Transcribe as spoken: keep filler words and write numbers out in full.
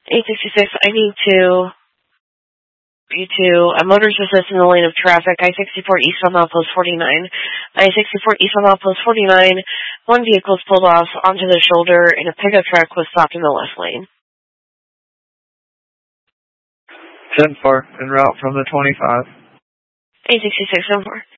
eight sixty-six, I need to, you to, a motorist assist in the lane of traffic, I sixty-four eastbound outpost forty-nine. I sixty-four eastbound outpost forty-nine, one vehicle is pulled off onto the shoulder, and a pickup truck was stopped in the left lane. ten four, en route from the twenty-five. eight sixty-six, ten four.